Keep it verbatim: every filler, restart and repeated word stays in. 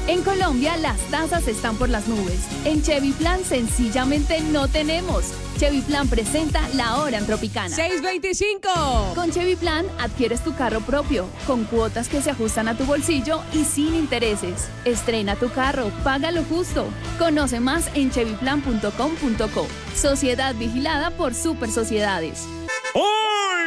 En Colombia, las tasas están por las nubes. En Chevy Plan, sencillamente no tenemos. Chevy Plan presenta La Hora en Tropicana. seis veinticinco. Con Chevy Plan, adquieres tu carro propio, con cuotas que se ajustan a tu bolsillo y sin intereses. Estrena tu carro, paga lo justo. Conoce más en chevy plan punto com punto co. Sociedad vigilada por Super Sociedades. ¡Hoy